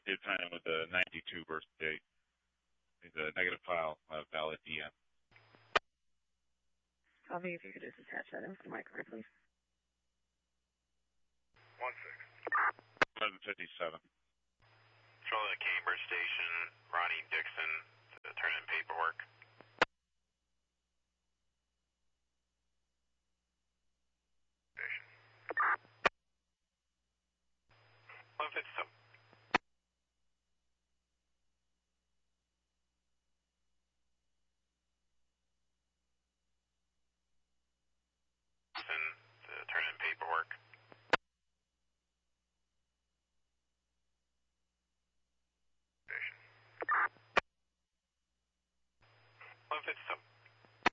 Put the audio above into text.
did find him with a 92 birth date. He's a negative file, valid DM. Tell me if you could just attach that info to my card, please. 1157. Control the Cambridge station, Ronnie Dixon, to turn in paperwork. Station. 1157. To turn in paperwork. Station. 1157.